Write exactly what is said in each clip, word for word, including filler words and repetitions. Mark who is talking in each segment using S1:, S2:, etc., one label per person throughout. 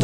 S1: monde.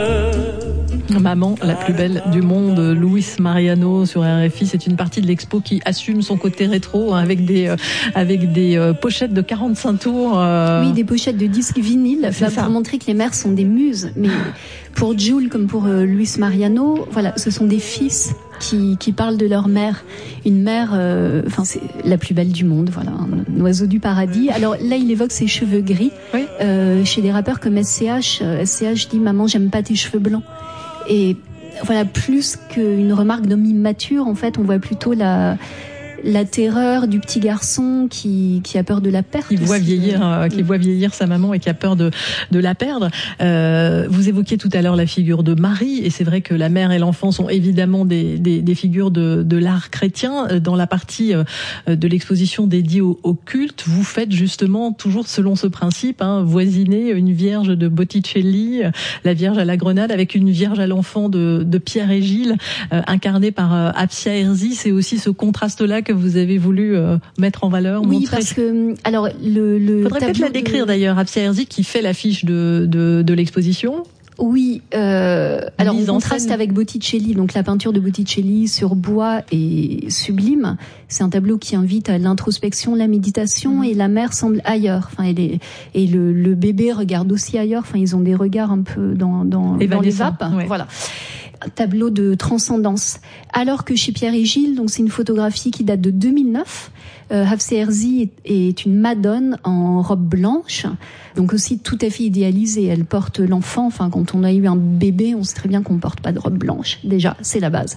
S2: Maman, la plus belle du monde, Luis Mariano sur R F I. C'est une partie de l'expo qui assume son côté rétro, hein, avec des euh, avec des euh, pochettes de quarante-cinq tours. Euh...
S3: Oui, des pochettes de disques vinyles, bah, pour montrer que les mères sont des muses. Mais pour Jules, comme pour euh, Luis Mariano, voilà, ce sont des fils qui qui parlent de leur mère, une mère, enfin euh, c'est la plus belle du monde, voilà, un oiseau du paradis. Alors là, il évoque ses cheveux gris. Oui. Euh, chez des rappeurs comme S C H, S C H dit maman, j'aime pas tes cheveux blancs. Et voilà, plus qu'une remarque d'homme immature, en fait, on voit plutôt la la terreur du petit garçon qui qui a peur de la perte,
S2: qui voit aussi. vieillir euh, qui voit vieillir sa maman et qui a peur de de la perdre. Euh, vous évoquiez tout à l'heure la figure de Marie, et c'est vrai que la mère et l'enfant sont évidemment des des, des figures de de l'art chrétien. Dans la partie euh, de l'exposition dédiée au, au culte, vous faites justement toujours selon ce principe, hein, voisiner une Vierge de Botticelli, la Vierge à la Grenade, avec une Vierge à l'enfant de de Pierre et Gilles, euh, incarnée par euh, Apsia Herzi. C'est aussi ce contraste-là que vous avez voulu euh, mettre en valeur,
S3: oui,
S2: montrer.
S3: Parce que alors le, le
S2: faudrait peut-être la décrire de... d'ailleurs, Apsia Herzi qui fait l'affiche de de, de l'exposition.
S3: Oui, euh, alors on contraste avec Botticelli, donc la peinture de Botticelli sur bois est sublime. C'est un tableau qui invite à l'introspection, la méditation, mmh. et la mère semble ailleurs. Enfin, elle est, et le, le bébé regarde aussi ailleurs. Enfin, ils ont des regards un peu dans dans, dans les vapes. Ouais. Voilà. Un tableau de transcendance. Alors que chez Pierre et Gilles, donc c'est une photographie qui date de deux mille neuf. Euh, Hafsa Herzi est, est une madone en robe blanche, donc aussi tout à fait idéalisée. Elle porte l'enfant. Enfin, quand on a eu un bébé, on sait très bien qu'on porte pas de robe blanche. Déjà, c'est la base.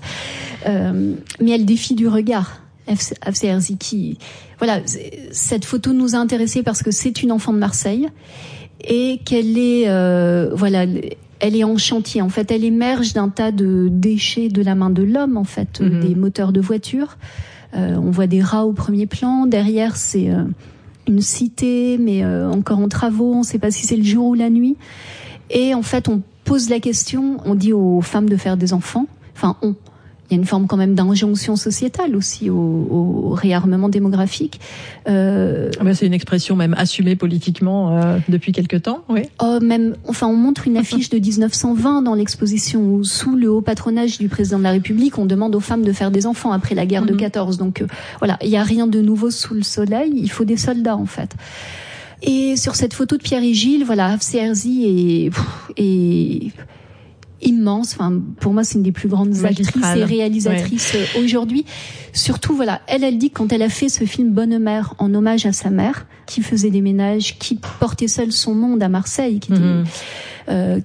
S3: Euh, mais elle défie du regard. Hafsa Herzi, qui, voilà, cette photo nous a intéressés parce que c'est une enfant de Marseille et qu'elle est, euh, voilà. Elle est en chantier, en fait. Elle émerge d'un tas de déchets de la main de l'homme, en fait, mmh. des moteurs de voitures. Euh, on voit des rats au premier plan. Derrière, c'est euh, une cité, mais euh, encore en travaux. On ne sait pas si c'est le jour ou la nuit. Et en fait, on pose la question, on dit aux femmes de faire des enfants. Enfin, on. Il y a une forme quand même d'injonction sociétale aussi au, au réarmement démographique. Euh,
S2: ah ben c'est une expression même assumée politiquement euh, depuis quelque temps, oui.
S3: Oh, même, enfin, on montre une affiche de dix-neuf cent vingt dans l'exposition où, sous le haut patronage du président de la République, on demande aux femmes de faire des enfants après la guerre mm-hmm. de quatorze. Donc euh, voilà, il y a rien de nouveau sous le soleil. Il faut des soldats en fait. Et sur cette photo de Pierre et Gilles, voilà, Hafsa Herzi est, est immense. Enfin, pour moi, c'est une des plus grandes Magistrale. actrices et réalisatrices ouais. aujourd'hui. Surtout, voilà, elle, elle dit que quand elle a fait ce film Bonne Mère en hommage à sa mère, qui faisait des ménages, qui portait seule son monde à Marseille, qui était, mmh. euh,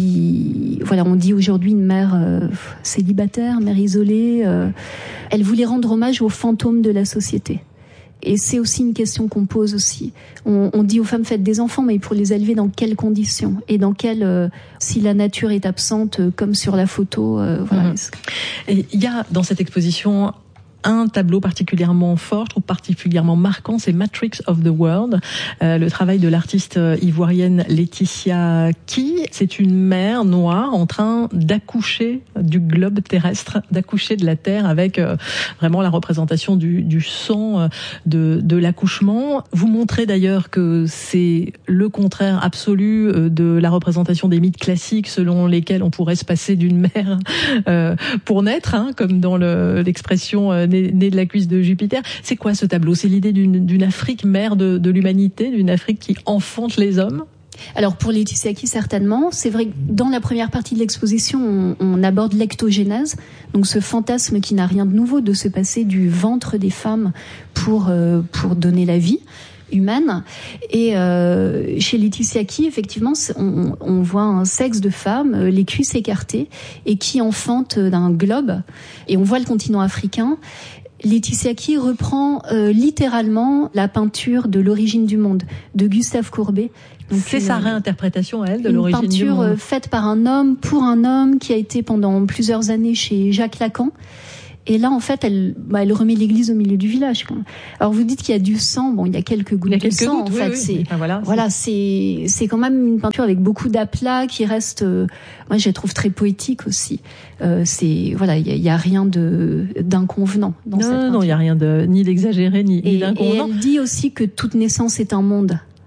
S3: qui, voilà, on dit aujourd'hui une mère euh, célibataire, mère isolée. Euh, elle voulait rendre hommage aux fantômes de la société. Et c'est aussi une question qu'on pose aussi. On, on dit aux femmes faites des enfants, mais pour les élever dans quelles conditions et dans quelles, euh, si la nature est absente, euh, comme sur la photo. Euh, voilà.
S2: Mmh. Et il y a dans cette exposition un tableau particulièrement fort, je trouve particulièrement marquant, c'est Matrix of the World, euh, le travail de l'artiste ivoirienne Laetitia Key. C'est une mère noire en train d'accoucher du globe terrestre, d'accoucher de la Terre avec euh, vraiment la représentation du, du sang de, de l'accouchement. Vous montrez d'ailleurs que c'est le contraire absolu de la représentation des mythes classiques selon lesquels on pourrait se passer d'une mère euh, pour naître, hein, comme dans le, l'expression euh, né de la cuisse de Jupiter. C'est quoi ce tableau? C'est l'idée d'une, d'une Afrique mère de, de l'humanité, d'une Afrique qui enfante les hommes?
S3: Alors pour Laetitia Key, certainement. C'est vrai que dans la première partie de l'exposition, on, on aborde l'ectogénèse, donc ce fantasme qui n'a rien de nouveau de se passer du ventre des femmes pour, euh, pour donner la vie humaine. Et euh, chez Laetitia Key, effectivement, on, on voit un sexe de femme, les cuisses écartées, et qui enfante d'un globe. Et on voit le continent africain. Laetitia Key reprend euh, littéralement la peinture de L'origine du monde de Gustave Courbet.
S2: Donc c'est une, sa réinterprétation à elle de L'origine du monde.
S3: Une peinture faite par un homme pour un homme qui a été pendant plusieurs années chez Jacques Lacan. Et là, en fait, elle, bah, elle remet l'église au milieu du village. Quoi. Alors, vous dites qu'il y a du sang. Bon, il y a quelques gouttes
S2: il y a quelques
S3: de sang.
S2: Gouttes,
S3: en
S2: oui,
S3: fait,
S2: oui.
S3: c'est
S2: enfin, voilà,
S3: voilà, c'est c'est quand même une peinture avec beaucoup d'aplats qui reste. Euh, moi, je la trouve très poétique aussi. Euh, c'est voilà, il y a, y a rien de d'inconvenant dans
S2: non,
S3: cette peinture.
S2: Non, il y a rien de ni d'exagéré ni,
S3: et,
S2: ni d'inconvenant.
S3: Et elle dit aussi que toute naissance est un monde.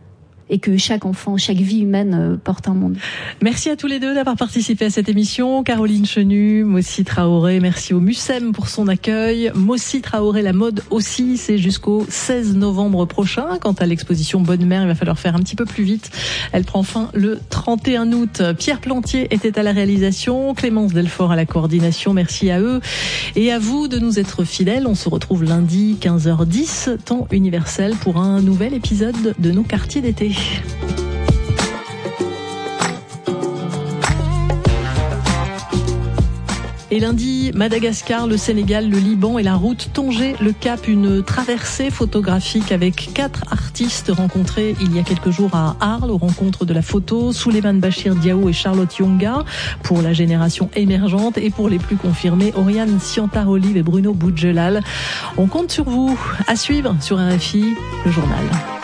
S3: et que chaque enfant, chaque vie humaine porte un monde.
S2: Merci à tous les deux d'avoir participé à cette émission. Caroline Chenu, Mossi Traoré, merci au Mucem pour son accueil. Mossi Traoré, la mode aussi, c'est jusqu'au seize novembre prochain. Quant à l'exposition Bonne Mère, il va falloir faire un petit peu plus vite. Elle prend fin le trente et un août. Pierre Plantier était à la réalisation, Clémence Delfort à la coordination. Merci à eux et à vous de nous être fidèles. On se retrouve lundi quinze heures dix, temps universel, pour un nouvel épisode de nos quartiers d'été. Et lundi, Madagascar, le Sénégal, le Liban et la route Tanger-Le Cap, une traversée photographique avec quatre artistes rencontrés il y a quelques jours à Arles, aux rencontres de la photo, Souleymane Bachir Diao et Charlotte Yonga, pour la génération émergente, et pour les plus confirmés, Oriane Siantar-Olive et Bruno Boudjelal. On compte sur vous. À suivre sur R F I, le journal.